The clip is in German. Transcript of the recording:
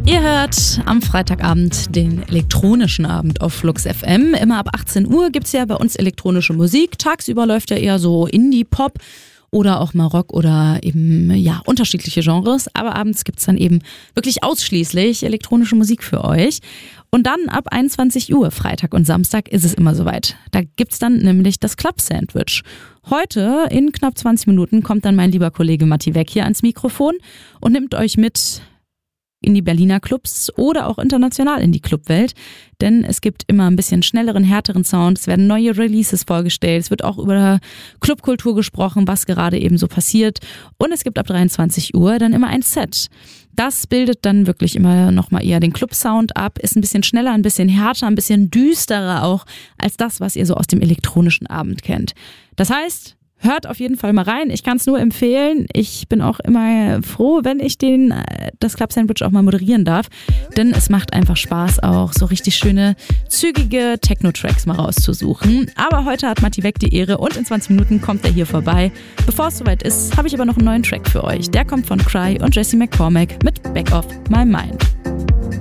Ihr hört am Freitagabend den elektronischen Abend auf Flux FM. Immer ab 18 Uhr gibt's ja bei uns elektronische Musik. Tagsüber läuft ja eher so Indie-Pop oder auch mal Rock oder eben unterschiedliche Genres. Aber abends gibt's dann eben wirklich ausschließlich elektronische Musik für euch. Und dann ab 21 Uhr, Freitag und Samstag, ist es immer soweit. Da gibt's dann nämlich das Club Sandwich. Heute, in knapp 20 Minuten, kommt dann mein lieber Kollege Matti Weck hier ans Mikrofon und nimmt euch mit in die Berliner Clubs oder auch international in die Clubwelt. Denn es gibt immer ein bisschen schnelleren, härteren Sound. Es werden neue Releases vorgestellt. Es wird auch über Clubkultur gesprochen, was gerade eben so passiert. Und es gibt ab 23 Uhr dann immer ein Set. Das bildet dann wirklich immer nochmal eher den Club-Sound ab. Ist ein bisschen schneller, ein bisschen härter, ein bisschen düsterer auch als das, was ihr so aus dem elektronischen Abend kennt. Das heißt, hört auf jeden Fall mal rein. Ich kann es nur empfehlen. Ich bin auch immer froh, wenn ich das Club Sandwich auch mal moderieren darf. Denn es macht einfach Spaß, auch so richtig schöne, zügige Techno-Tracks mal rauszusuchen. Aber heute hat Matti Weck die Ehre und in 20 Minuten kommt er hier vorbei. Bevor es soweit ist, habe ich aber noch einen neuen Track für euch. Der kommt von Cry und Jesse McCormack mit Back Off My Mind.